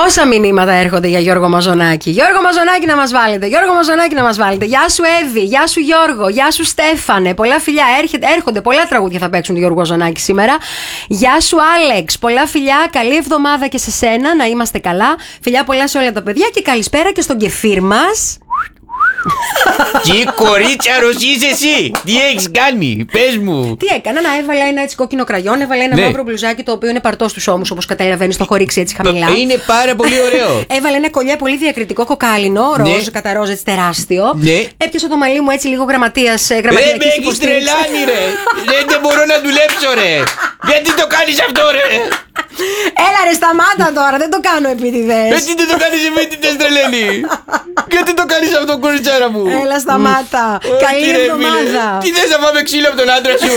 Πόσα μηνύματα έρχονται για Γιώργο Μαζονάκη. Γιώργο Μαζονάκη να μας βάλετε. Γιώργο Μαζονάκη να μας βάλετε. Γεια σου Εύη, γεια σου Γιώργο, γεια σου Στέφανε. Πολλά φιλιά. Έρχονται πολλά τραγούδια θα παίξουν του Γιώργου Μαζονάκη σήμερα. Γεια σου Άλεξ. Πολλά φιλιά. Καλή εβδομάδα και σε σένα. Να είμαστε καλά. Φιλιά πολλά σε όλα τα παιδιά και καλησπέρα και στον κεφίρ μας. Τι κορίτσαρος είσαι εσύ! Τι έχεις κάνει, πες μου! Τι έκανα, να έβαλα ένα έτσι κόκκινο κραγιόν, έβαλα ένα μαύρο μπλουζάκι το οποίο είναι παρτό στους ώμους, όπως καταλαβαίνεις, το έχω ρίξει έτσι χαμηλά. Είναι πάρα πολύ ωραίο. Έβαλα ένα κολλιέ πολύ διακριτικό κοκάλινο, ροζ, κατά ροζ, έτσι τεράστιο. Ναι. Έπιασα το μαλλί μου έτσι λίγο γραμματείας. Με έχεις τρελάνει, ρε! Δεν μπορώ να δουλέψω, ρε! Γιατί το κάνεις αυτό, ρε! Έλα ρε, σταμάτα τώρα, δεν το κάνω επίτηδες. Γιατί δεν το κάνεις επίτηδες, τρελαίνει! Γιατί το κάνεις αυτό, κοριτσάρα μου! Έλα, σταμάτα. Καλή εβδομάδα. Τι θες να πάμε ξύλο από τον άντρα σου!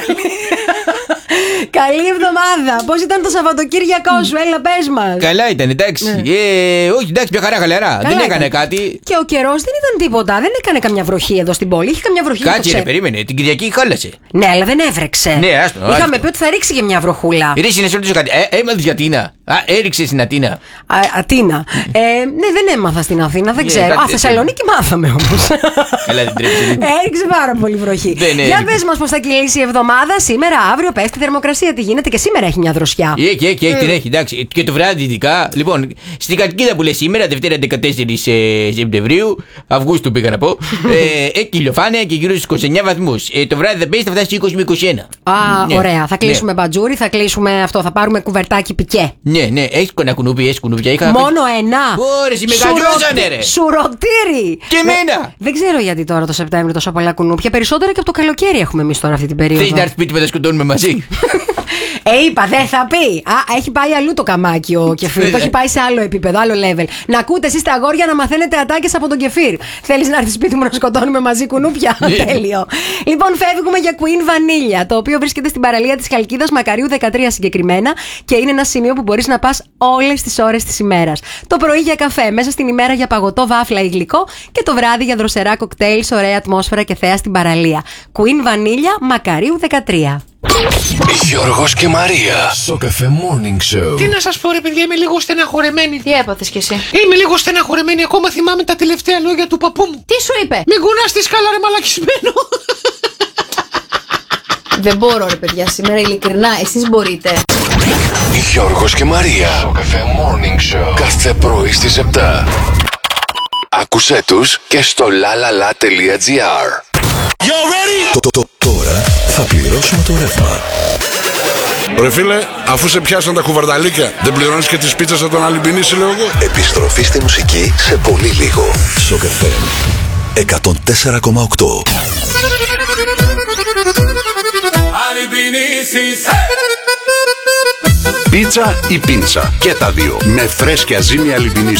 Καλή εβδομάδα. Πώς ήταν το Σαββατοκύριακό σου, έλα πες μας. Καλά ήταν, εντάξει. Όχι, εντάξει, μια χαρά χαλαρά. Δεν έκανε κάτι. Και ο καιρός δεν ήταν τίποτα. Δεν έκανε καμιά βροχή εδώ στην πόλη. Είχε καμιά βροχή. Κάτσε, ρε, περίμενε. Την Κυριακή χάλασε. Ναι, αλλά δεν έβρεξε. Ναι, άστο. Είχαμε πει ότι θα ρίξει και μια βροχούλα. Ρίξει να σε ρωτήσω κάτι. Έμαθες για Αθήνα. Έριξε στην Αθήνα. Αθήνα. Ναι, δεν έμαθα στην Αθήνα, δεν ξέρω. Θεσσαλονίκη μάθαμε όμως. Καλά, δεν τρέψει. Έριξε πάρα πολύ βροχή. Για πες μας πώς θα κυλήσει η εβδομάδα. Σήμερα, αύριο πέφτει η θερμοκρασία. Τι γίνεται και σήμερα έχει μια δροσιά. Έχει, την έχει, εντάξει. Και το βράδυ ειδικά. Λοιπόν, στην κατοικίδα που λέει σήμερα, Δευτέρα 14 Σεπτεμβρίου, Αυγούστου πήγα να πω, έχει ηλιοφάνεια και γύρω στους 29 βαθμούς. Το βράδυ θα πέσει, θα φτάσει 20 με 21. Ωραία. Θα κλείσουμε μπατζούρι, θα κλείσουμε αυτό, θα πάρουμε κουβερτάκι πικέ. Ναι, έχει ένα κουνούπι, έχει κουνούπια. Μόνο ένα. Ωρε, με καγκιόζανε, ρε. Σουρωτήρι. Και εμένα. Δεν ξέρω γιατί τώρα το Σεπτέμβριο τόσο πολλά κουνούπια. Περισσότερα και από το καλοκαίρι έχουμε εμείς τώρα αυτή την περίοδο. Θες να έρθει σπίτι με τα σκοτώνουμε μαζί. Είπα, δεν θα πει. Έχει πάει αλλού το καμάκι ο κεφίρ. Το έχει πάει σε άλλο επίπεδο, άλλο level. Να ακούτε εσείς τα αγόρια να μαθαίνετε ατάκες από τον κεφίρ. Θέλεις να έρθει σπίτι μου να σκοτώνουμε μαζί κουνούπια? Τέλειο. Λοιπόν, φεύγουμε για Queen Vanilla, το οποίο βρίσκεται στην παραλία της Χαλκίδας, Μακαρίου 13 συγκεκριμένα, και είναι ένα σημείο που μπορείς να πας όλες τις ώρες της ημέρας. Το πρωί για καφέ, μέσα στην ημέρα για παγωτό, βάφλα ή γλυκό, και το βράδυ για δροσερά κοκτέιλ, ωραία ατμόσφαιρα και θέα στην παραλία. Queen Vanilla, Μακαρίου 13. Γιώργος και Μαρία. Σοκαφέ Morning Show. Τι να σας πω, ρε παιδιά, είμαι λίγο στεναχωρεμένη. Τι έπαθες κι εσύ? Είμαι λίγο στεναχωρεμένη, ακόμα θυμάμαι τα τελευταία λόγια του παππού μου. Τι σου είπε? Μην κουνάς τη σκάλα, ρε μαλακισμένο. Δεν μπορώ, ρε παιδιά, σήμερα ειλικρινά, εσείς μπορείτε. Γιώργος και Μαρία. Σοκαφέ Morning Show. Κάθε πρωί στις 7. Άκουσέ τους και στο lalala.gr. Τώρα θα πληρώσουμε το ρεύμα. Ρε φίλε, αφού σε πιάσαν τα κουβαρδαλίκια, δεν πληρώνεις και τις πίτσες από τον Αλυμπινίση, λέω εγώ. Επιστροφή στη μουσική σε πολύ λίγο. Σοκαφέ 104,8. Πίτσα ή πίντσα, και τα δύο, με φρέσκια ζύμη Αλυμπινίση.